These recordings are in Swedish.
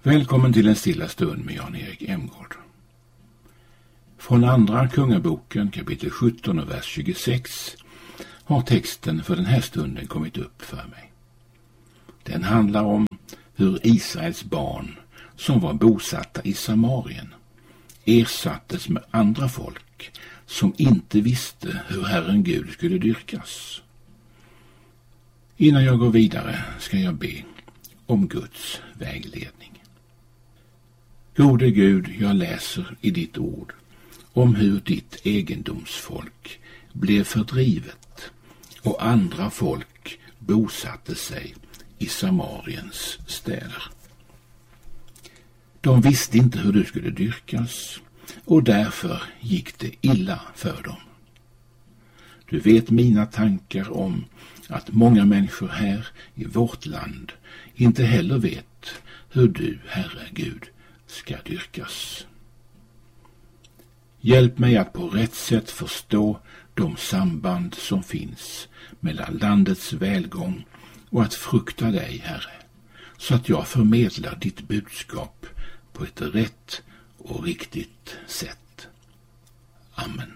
Välkommen till en stilla stund med Jan-Erik Emgård. Från andra kungaboken kapitel 17 och vers 26 har texten för den här stunden kommit upp för mig. Den handlar om hur Israels barn som var bosatta i Samarien ersattes med andra folk som inte visste hur Herren Gud skulle dyrkas. Innan jag går vidare ska jag be om Guds vägledning. Gode Gud, jag läser i ditt ord om hur ditt egendomsfolk blev fördrivet och andra folk bosatte sig i Samariens städer. De visste inte hur du skulle dyrkas och därför gick det illa för dem. Du vet mina tankar om att många människor här i vårt land inte heller vet hur du, Herre Gud, ska dyrkas. Hjälp mig att på rätt sätt förstå de samband som finns mellan landets välgång och att frukta dig, Herre, så att jag förmedlar ditt budskap på ett rätt och riktigt sätt. Amen.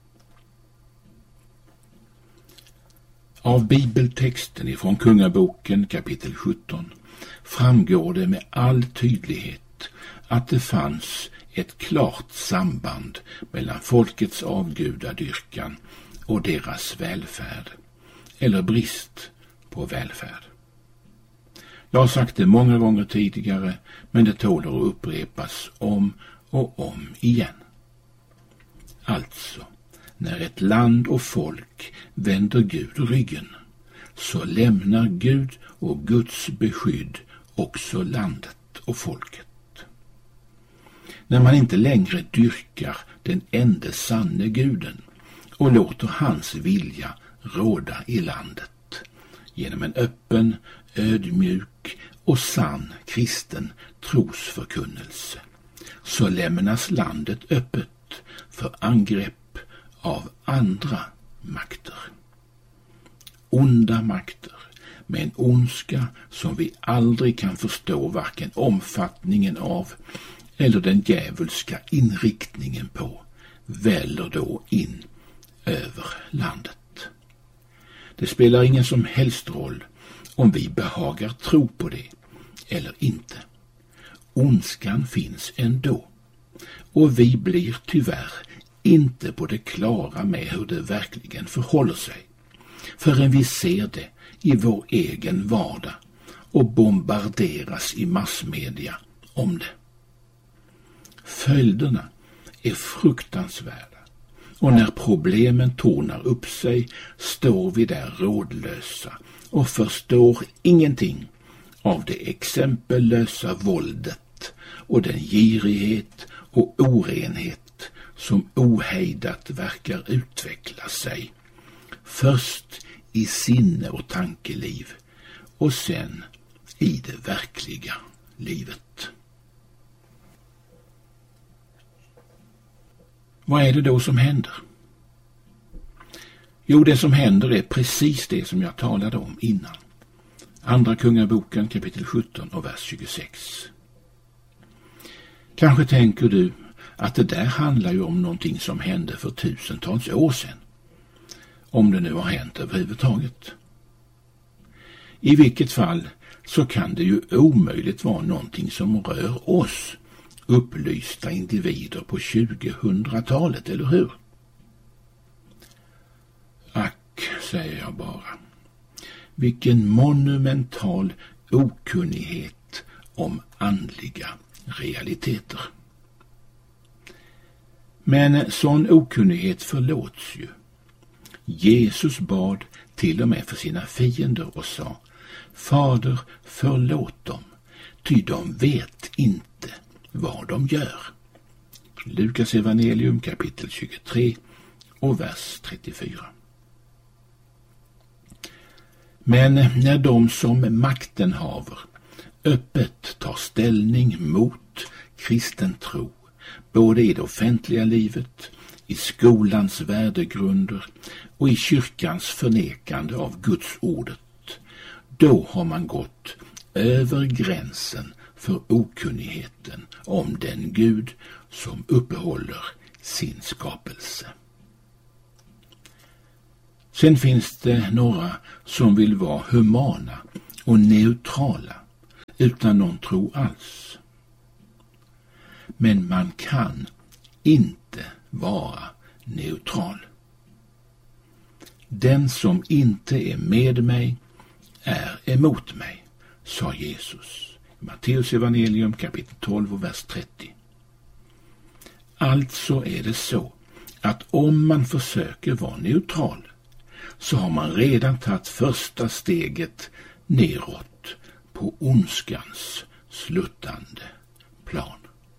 Av bibeltexten ifrån Kungaboken kapitel 17 framgår det med all tydlighet att det fanns ett klart samband mellan folkets avgudadyrkan och deras välfärd, eller brist på välfärd. Jag har sagt det många gånger tidigare, men det tål att upprepas om och om igen. Alltså, när ett land och folk vänder Gud ryggen, så lämnar Gud och Guds beskydd också landet och folket. När man inte längre dyrkar den ende sanne guden och låter hans vilja råda i landet genom en öppen, ödmjuk och sann kristen trosförkunnelse, så lämnas landet öppet för angrepp av andra makter. Onda makter med en ondska som vi aldrig kan förstå varken omfattningen av eller den djävulska inriktningen på, väller då in över landet. Det spelar ingen som helst roll om vi behagar tro på det eller inte. Ondskan finns ändå, och vi blir tyvärr inte på det klara med hur det verkligen förhåller sig, förrän vi ser det i vår egen vardag och bombarderas i massmedia om det. Följderna är fruktansvärda, och när problemen tornar upp sig står vi där rådlösa och förstår ingenting av det exempellösa våldet och den girighet och orenhet som ohejdat verkar utveckla sig, först i sinne och tankeliv och sen i det verkliga livet. Vad är det då som händer? Jo, det som händer är precis det som jag talade om innan. Andra kungaboken kapitel 17 och vers 26. Kanske tänker du att det där handlar ju om någonting som hände för tusentals år sedan. Om det nu har hänt överhuvudtaget. I vilket fall så kan det ju omöjligt vara någonting som rör oss, upplysta individer på 2000-talet, eller hur? Ack, säger jag bara. Vilken monumental okunnighet om andliga realiteter. Men sån okunnighet förlåts ju. Jesus bad till och med för sina fiender och sa: Fader, förlåt dem, ty de vet inte vad de gör. Lukas evangelium kapitel 23 och vers 34. Men när de som makten haver öppet tar ställning mot kristen tro, både i det offentliga livet, i skolans värdegrunder och i kyrkans förnekande av Guds ordet, då har man gått över gränsen för okunnigheten om den Gud som uppehåller sin skapelse. Sen finns det några som vill vara humana och neutrala utan någon tro alls. Men man kan inte vara neutral. Den som inte är med mig är emot mig, sa Jesus. Matteus evangelium kapitel 12 och vers 30. Alltså är det så att om man försöker vara neutral så har man redan tagit första steget neråt på ondskans sluttande plan.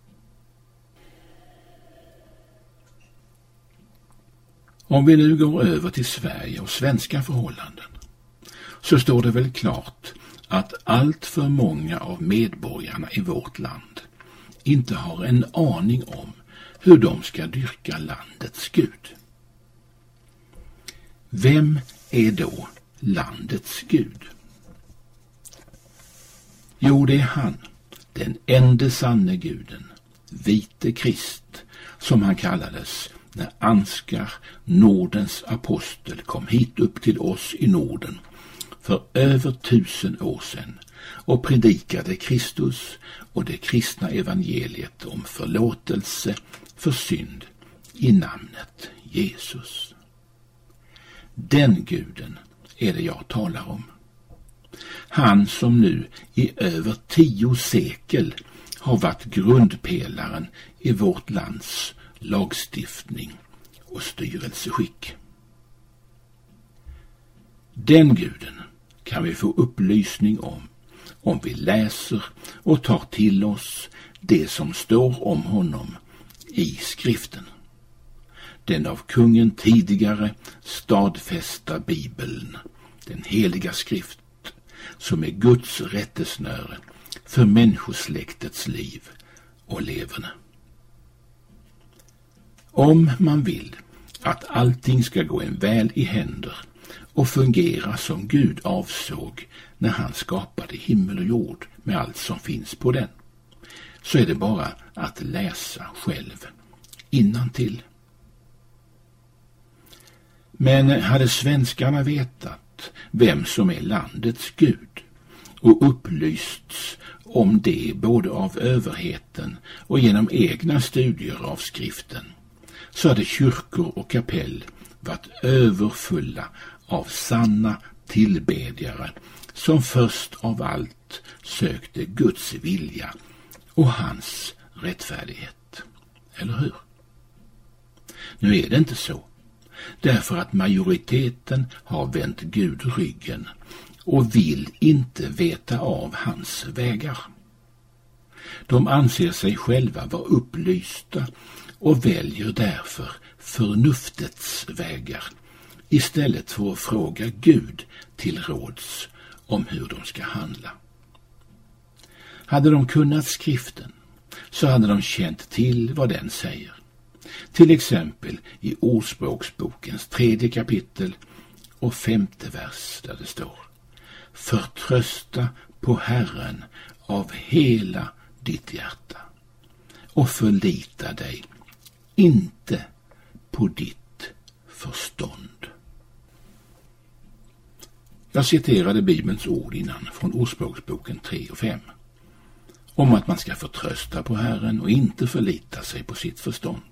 Om vi nu går över till Sverige och svenska förhållanden så står det väl klart att allt för många av medborgarna i vårt land inte har en aning om hur de ska dyrka landets Gud. Vem är då landets Gud? Jo, det är han, den ende sanne guden, vite Krist, som han kallades när Ansgar, Nordens apostel, kom hit upp till oss i Norden för över 1000 år sedan och predikade Kristus och det kristna evangeliet om förlåtelse för synd i namnet Jesus. Den guden är det jag talar om. Han som nu i över 10 sekel har varit grundpelaren i vårt lands lagstiftning och styrelseskick. Den guden kan vi få upplysning om vi läser och tar till oss det som står om honom i skriften. Den av kungen tidigare stadfästa Bibeln, den heliga skrift, som är Guds rättesnöre för människosläktets liv och leverne. Om man vill att allting ska gå en väl i händer och fungera som Gud avsåg när han skapade himmel och jord med allt som finns på den, så är det bara att läsa själv innantill. Men hade svenskarna vetat vem som är landets Gud och upplysts om det både av överheten och genom egna studier av skriften, så hade kyrkor och kapell varit överfulla av sanna tillbedjare som först av allt sökte Guds vilja och hans rättfärdighet. Eller hur? Nu är det inte så, därför att majoriteten har vänt Gud ryggen och vill inte veta av hans vägar. De anser sig själva vara upplysta och väljer därför förnuftets vägar istället för att fråga Gud till råds om hur de ska handla. Hade de kunnat skriften så hade de känt till vad den säger. Till exempel i Ordspråksbokens 3:e kapitel och 5:e vers där det står: förtrösta på Herren av hela ditt hjärta och förlita dig inte på ditt förstånd. Jag citerade Bibelns ord innan från Ordspråksboken 3 och 5 om att man ska förtrösta på Herren och inte förlita sig på sitt förstånd.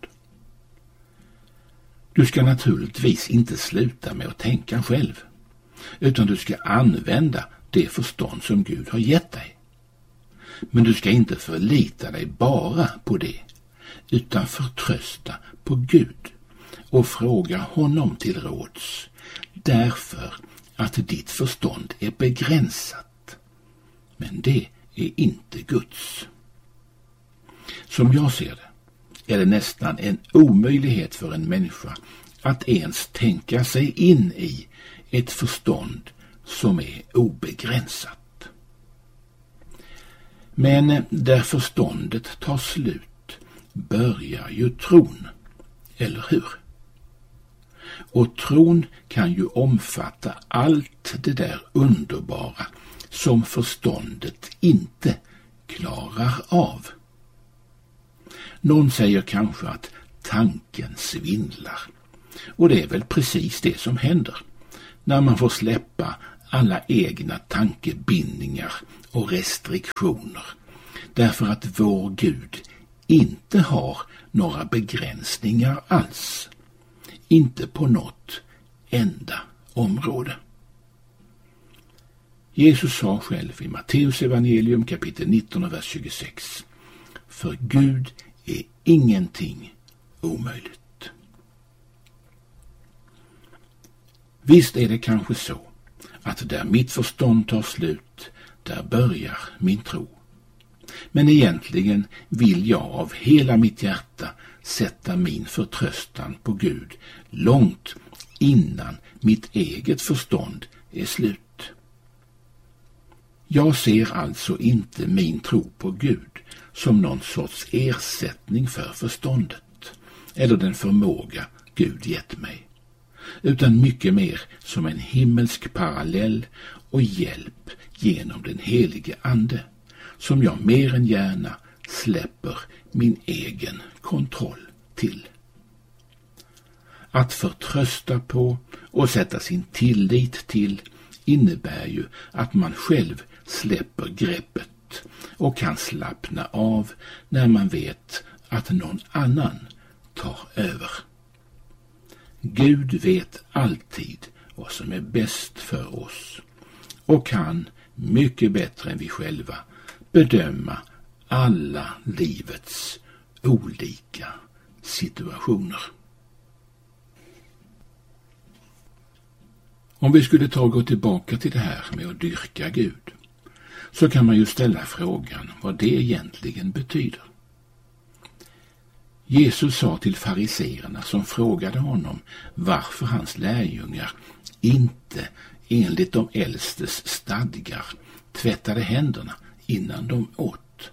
Du ska naturligtvis inte sluta med att tänka själv, utan du ska använda det förstånd som Gud har gett dig. Men du ska inte förlita dig bara på det, utan förtrösta på Gud och fråga honom till råds, därför att ditt förstånd är begränsat. Men det är inte Guds. Som jag ser det är det nästan en omöjlighet för en människa att ens tänka sig in i ett förstånd som är obegränsat. Men där förståndet tar slut börjar ju tron, eller hur? Och tron kan ju omfatta allt det där underbara som förståndet inte klarar klarar av. Någon säger kanske att tanken svindlar. Och det är väl precis det som händer när man får släppa alla egna tankebindningar och restriktioner, därför att vår Gud inte har några begränsningar alls. Inte på något enda område. Jesus sa själv i Matteus evangelium kapitel 19 och vers 26: för Gud är ingenting omöjligt. Visst är det kanske så att där mitt förstånd tar slut, där börjar min tro. Men egentligen vill jag av hela mitt hjärta sätta min förtröstan på Gud långt innan mitt eget förstånd är slut. Jag ser alltså inte min tro på Gud som någon sorts ersättning för förståndet eller den förmåga Gud gett mig, utan mycket mer som en himmelsk parallell och hjälp genom den helige Ande, som jag mer än gärna släpper min egen kontroll till. Att förtrösta på och sätta sin tillit till innebär ju att man själv släpper greppet och kan slappna av när man vet att någon annan tar över. Gud vet alltid vad som är bäst för oss och kan mycket bättre än vi själva bedöma alla livets olika situationer. Om vi skulle gå tillbaka till det här med att dyrka Gud, så kan man ju ställa frågan vad det egentligen betyder. Jesus sa till fariseerna som frågade honom varför hans lärjungar inte enligt de äldstes stadgar tvättade händerna innan de åt.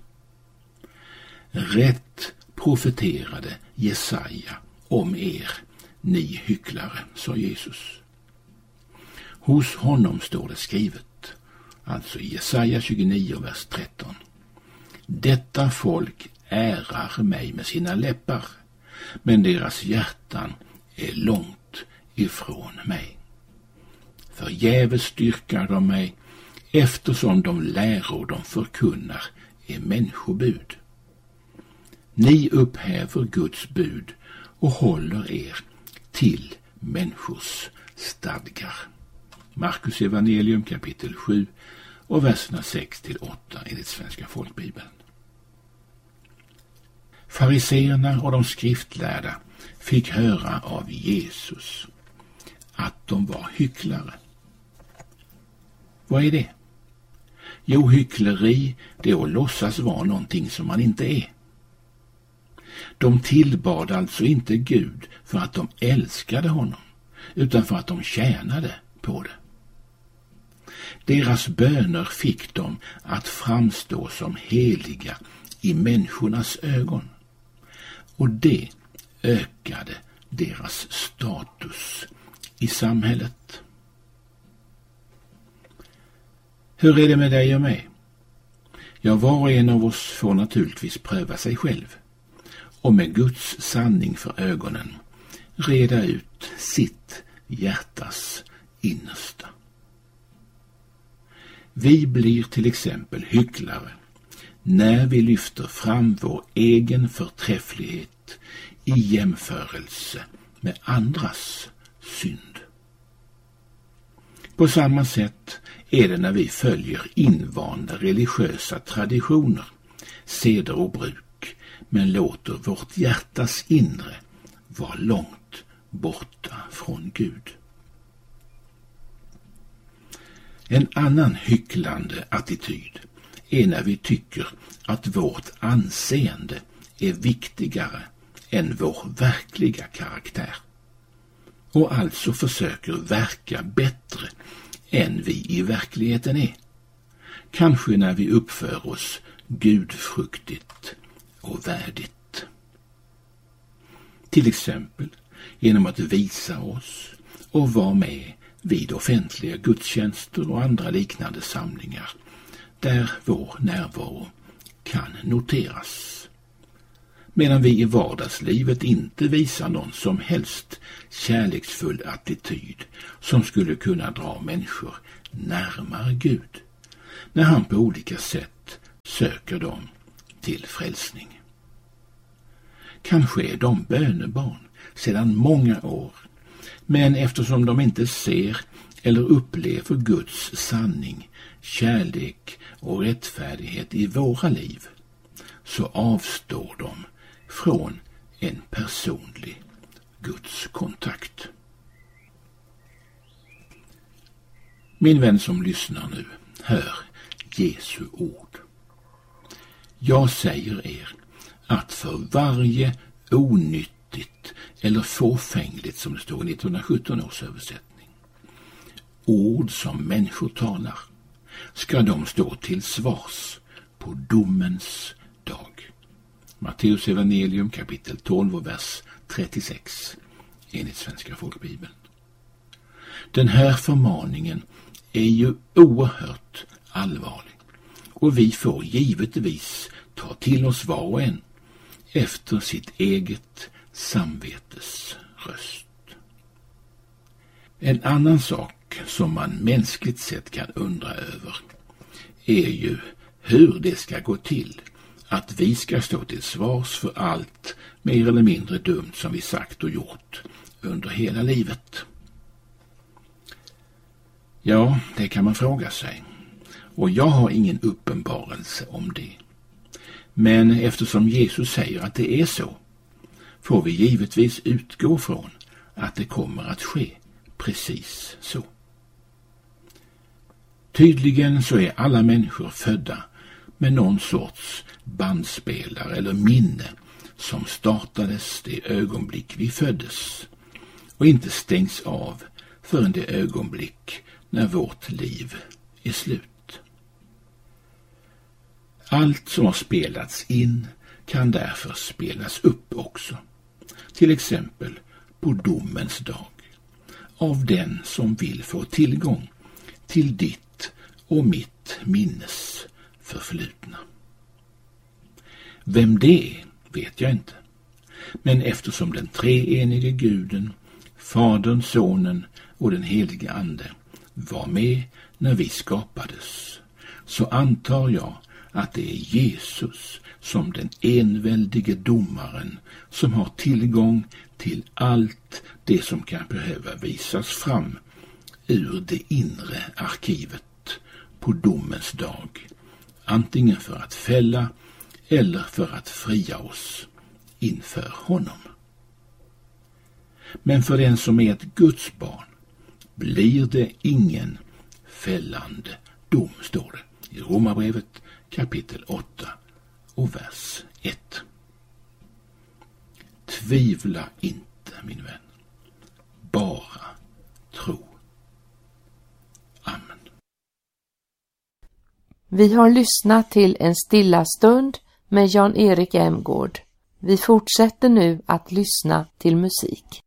Rätt profeterade Jesaja om er, ni hycklare, sa Jesus. Hos honom står det skrivet, alltså i Jesaja 29, vers 13. Detta folk ärar mig med sina läppar, men deras hjärtan är långt ifrån mig. Förgäves dyrkar de mig, eftersom de läror de förkunnar är människobud. Ni upphäver Guds bud och håller er till människors stadgar. Markus evangelium kapitel 7 och verserna 6-8 enligt Svenska folkbibeln. Fariseerna och de skriftlärda fick höra av Jesus att de var hycklare. Vad är det? Jo, hyckleri, det är att låtsas vara någonting som man inte är. De tillbad alltså inte Gud för att de älskade honom, utan för att de tjänade på det. Deras böner fick dem att framstå som heliga i människornas ögon, och det ökade deras status i samhället. Hur är det med dig och mig? Ja, var och en av oss får naturligtvis pröva sig själv och med Guds sanning för ögonen reda ut sitt hjärtas innersta. Vi blir till exempel hycklare när vi lyfter fram vår egen förträfflighet i jämförelse med andras synd. På samma sätt är det när vi följer invanda religiösa traditioner, seder och bruk, men låter vårt hjärtas inre vara långt borta från Gud. En annan hycklande attityd är när vi tycker att vårt anseende är viktigare än vår verkliga karaktär och alltså försöker verka bättre än vi i verkligheten är. Kanske när vi uppför oss gudfruktigt och värdigt. Till exempel genom att visa oss och vara med vid offentliga gudstjänster och andra liknande samlingar där vår närvaro kan noteras. Medan vi i vardagslivet inte visar någon som helst kärleksfull attityd som skulle kunna dra människor närmare Gud, när han på olika sätt söker dem till frälsning. Kanske är de bönebarn sedan många år, men eftersom de inte ser eller upplever Guds sanning, kärlek och rättfärdighet i våra liv, så avstår de från en personlig Guds kontakt. Min vän som lyssnar nu, hör Jesu ord. Jag säger er att för varje onyttigt eller fåfängligt, som det står i 1917 års översättning, ord som människor talar, ska de stå till svars på domens dag. Matteus evangelium kapitel 12 och vers 36 enligt Svenska folkbibeln. Den här förmaningen är ju oerhört allvarlig, och vi får givetvis ta till oss var och en efter sitt eget samvetes röst. En annan sak som man mänskligt sett kan undra över är ju hur det ska gå till att vi ska stå till svars för allt mer eller mindre dumt som vi sagt och gjort under hela livet. Ja, det kan man fråga sig, och jag har ingen uppenbarelse om det. Men eftersom Jesus säger att det är så, får vi givetvis utgå från att det kommer att ske precis så. Tydligen så är alla människor födda med någon sorts bandspelare eller minne som startades det ögonblick vi föddes och inte stängs av förrän det ögonblick när vårt liv är slut. Allt som har spelats in kan därför spelas upp också, till exempel på domens dag, av den som vill få tillgång till ditt och mitt minnes förflutna. Vem det är vet jag inte, men eftersom den treenige Guden, Fadern, Sonen och den helige Ande var med när vi skapades, så antar jag att det är Jesus som den enväldige domaren som har tillgång till allt det som kan behöva visas fram ur det inre arkivet på domens dag, antingen för att fälla eller för att fria oss inför honom. Men för den som är ett Guds barn blir det ingen fällande dom, står det i Romarbrevet kapitel 8 och vers 1. Tvivla inte, min vän. Bara tro. Amen. Vi har lyssnat till en stilla stund med Jan-Erik Emgård. Vi fortsätter nu att lyssna till musik.